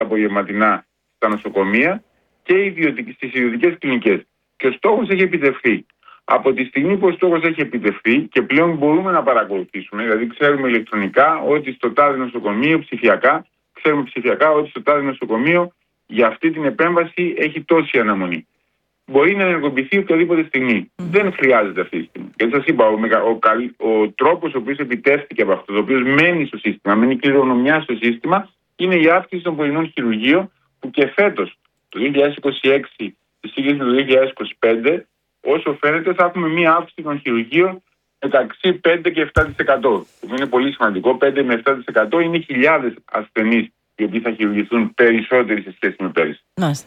απογευματινά στα νοσοκομεία και στις ιδιωτικές κλινικές. Και ο στόχος έχει επιτευχθεί. Από τη στιγμή που ο στόχος έχει επιτευχθεί και πλέον μπορούμε να παρακολουθήσουμε, δηλαδή ξέρουμε ηλεκτρονικά ότι στο τάδε νοσοκομείο ψηφιακά ότι στο τάδε νοσοκομείο για αυτή την επέμβαση έχει τόση αναμονή. Μπορεί να ενεργοποιηθεί οποιαδήποτε στιγμή. Δεν χρειάζεται αυτή τη στιγμή. Γιατί σας είπα, ο τρόπος ο οποίος επιτεύχθηκε από αυτό, ο οποίος μένει στο σύστημα, μένει κληρονομιά στο σύστημα, είναι η αύξηση των πρωινών χειρουργείων, που και φέτος, το 2026, στη σύγκριση με το 2025, όσο φαίνεται, θα έχουμε μία αύξηση των χειρουργείων μεταξύ 5 και 7%. Που είναι πολύ σημαντικό. 5 με 7% είναι χιλιάδες ασθενείς οι οποίοι θα χειρουργηθούν περισσότεροι σε σχέση με πέρυσι.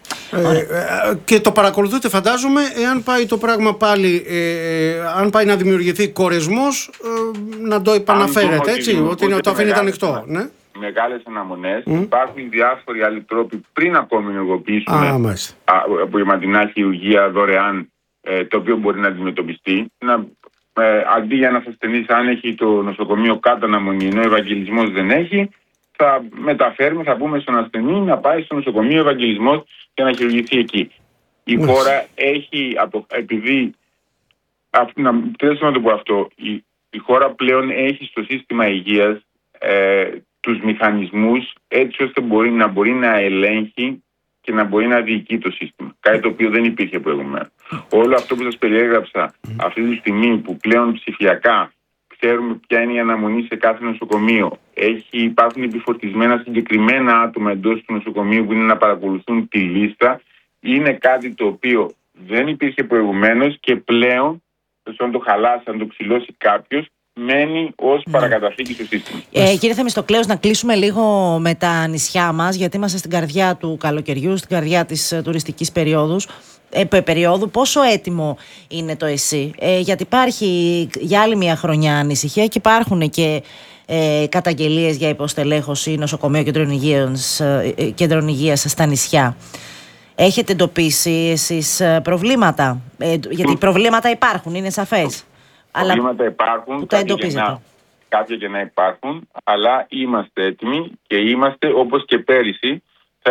Και το παρακολουθείτε, φαντάζομαι, εάν πάει το πράγμα πάλι, αν πάει να δημιουργηθεί κορεσμός, να το επαναφέρετε, έτσι, ότι το αφήνετε ανοιχτό. Ναι. Μεγάλες αναμονές. Υπάρχουν διάφοροι άλλοι τρόποι πριν ακόμη ενεργοποιήσουμε απογευματινά χειρουργία δωρεάν, το οποίο μπορεί να αντιμετωπιστεί. Αντί για ένας ασθενής, αν έχει το νοσοκομείο κάτω αναμονή, ενώ ο Ευαγγελισμός δεν έχει, θα μεταφέρουμε, θα πούμε στον ασθενή να πάει στο νοσοκομείο Ευαγγελισμός και να χειρουργηθεί εκεί. Η χώρα έχει, επειδή, θέλω να το πω αυτό, η χώρα πλέον έχει στο σύστημα υγείας τους μηχανισμούς έτσι ώστε να μπορεί να ελέγχει και να μπορεί να διοικεί το σύστημα. Κάτι το οποίο δεν υπήρχε προηγουμένως. Όλο αυτό που σας περιέγραψα αυτή τη στιγμή, που πλέον ψηφιακά ξέρουμε ποια είναι η αναμονή σε κάθε νοσοκομείο, υπάρχουν επιφορτισμένα συγκεκριμένα άτομα εντός του νοσοκομείου που είναι να παρακολουθούν τη λίστα, είναι κάτι το οποίο δεν υπήρχε προηγουμένως και πλέον, αν το χαλάσει, αν το ξυλώσει κάποιος, μένει ως παρακαταθήκη στο σύστημα. Κύριε Θεμιστοκλέους, να κλείσουμε λίγο με τα νησιά μας, γιατί είμαστε στην καρδιά του καλοκαιριού, στην καρδιά της τουριστικής περίοδου. Πόσο έτοιμο είναι το ΕΣΥ? Γιατί υπάρχει για άλλη μια χρονιά ανησυχία και υπάρχουν και καταγγελίες για υποστελέχωση νοσοκομείων κέντρων υγείας στα νησιά. Έχετε εντοπίσει εσείς προβλήματα? Γιατί προβλήματα υπάρχουν, είναι σαφές. Προβλήματα υπάρχουν, κάποια και να υπάρχουν, αλλά είμαστε έτοιμοι και είμαστε, όπως και πέρυσι, θα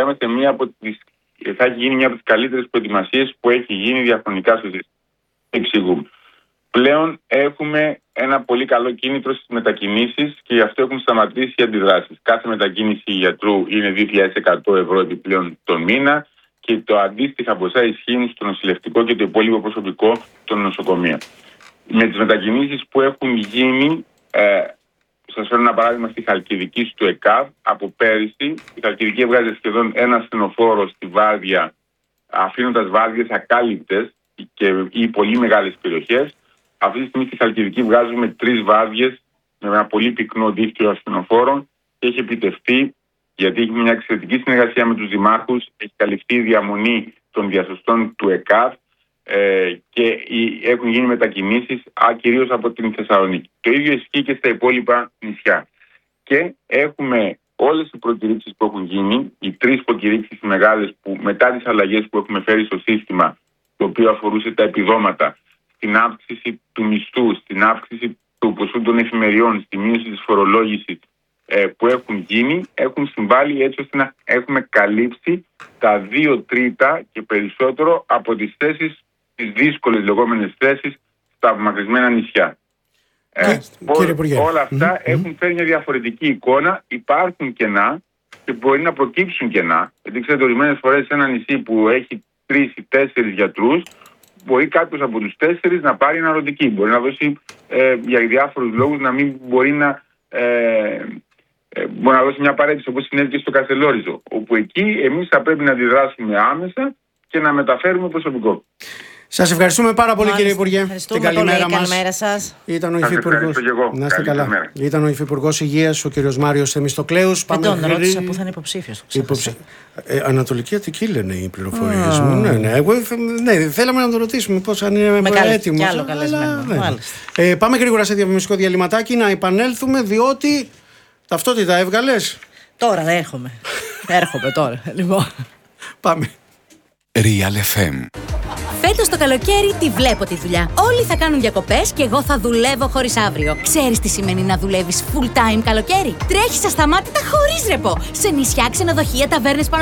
έχει γίνει μια από τις καλύτερες προετοιμασίες που έχει γίνει διαχρονικά στο σύστημα. Εξηγούμε. Πλέον έχουμε ένα πολύ καλό κίνητρο στις μετακινήσεις και γι' αυτό έχουν σταματήσει οι αντιδράσεις. Κάθε μετακίνηση γιατρού είναι 2.100 ευρώ επιπλέον τον μήνα και το αντίστοιχα ποσά ισχύουν στο νοσηλευτικό και το υπόλοιπο προσωπικό των νοσοκομείων. Με τις μετακινήσεις που έχουν γίνει, σας φέρω ένα παράδειγμα στη Χαλκιδική, στο ΕΚΑΒ, από πέρυσι. Η Χαλκιδική έβγαζε σχεδόν ένα ασθενοφόρο στη βάρδια, αφήνοντας βάρδιες ακάλυπτες ή πολύ μεγάλες περιοχές. Αυτή τη στιγμή στη Χαλκιδική βγάζουμε 3 βάρδιες με ένα πολύ πυκνό δίκτυο ασθενοφόρων και έχει επιτευχθεί, γιατί έχει μια εξαιρετική συνεργασία με τους δημάρχους, έχει καλυφθεί η διαμονή των διασωστών του ΕΚΑΒ και έχουν γίνει μετακινήσεις κυρίως από την Θεσσαλονίκη. Το ίδιο ισχύει και στα υπόλοιπα νησιά. Και έχουμε όλες οι προκηρύξεις που έχουν γίνει, οι 3 προκηρύξεις μεγάλες που μετά τις αλλαγές που έχουμε φέρει στο σύστημα, το οποίο αφορούσε τα επιδόματα, στην αύξηση του μισθού, στην αύξηση του ποσού των εφημεριών, στη μείωση της φορολόγησης που έχουν γίνει, έχουν συμβάλει έτσι ώστε να έχουμε καλύψει τα 2/3 και περισσότερο από τις θέσεις, τις δύσκολες λεγόμενες θέσεις στα απομακρυσμένα νησιά. Όλα αυτά έχουν φέρει μια διαφορετική εικόνα. Υπάρχουν κενά και μπορεί να προκύψουν κενά. Γιατί ξέρετε, ορισμένες φορές σε ένα νησί που έχει 3 ή 4 γιατρούς, μπορεί κάποιος από τους 4 να πάρει αναρωτική. Μπορεί να δώσει για διάφορους λόγους να μην μπορεί να δώσει μια παρέτηση, όπως συνέβη και στο Καστελόριζο. Όπου εκεί εμείς θα πρέπει να αντιδράσουμε άμεσα και να μεταφέρουμε προσωπικό. Σας ευχαριστούμε πάρα πολύ, κύριε Υπουργέ. Την καλημέρα μας. Καλημέρα σας. Ήταν ο Υφυπουργός. Να είστε καλά. Ήταν ο Υφυπουργός Υγείας, ο κύριος Μάριος Θεμιστοκλέους. Δεν τον ρώτησα που θα είναι υποψήφιος. Ανατολική Αττική λένε οι πληροφορίες μου. Ναι, θέλαμε να το ρωτήσουμε πώς αν είναι έτοιμος. Κι άλλο καλεσμένο. Πάμε γρήγορα σε διαφημιστικό διαλυματάκι να επανέλθουμε, διότι ταυτότητα έβγαλες. Τώρα έρχομαι. Έρχομαι τώρα. Λοιπόν. Πάμε. Real FM. Φέτος το καλοκαίρι τη βλέπω τη δουλειά. Όλοι θα κάνουν διακοπές και εγώ θα δουλεύω χωρίς αύριο. Ξέρεις τι σημαίνει να δουλεύεις full time καλοκαίρι? Τρέχεις ασταμάτητα χωρίς ρεπό. Σε νησιά, ξενοδοχεία, ταβέρνες,